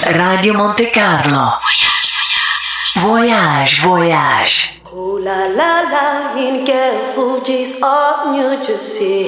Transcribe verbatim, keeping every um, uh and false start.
Radio Monte Carlo. Voyage, voyage. Ooh la la la, in Fugees of New Jersey.